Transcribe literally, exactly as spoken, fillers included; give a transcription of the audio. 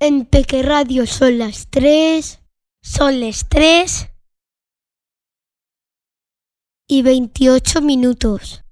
En Peque Radio son las tres. Son las tres y veintiocho minutos.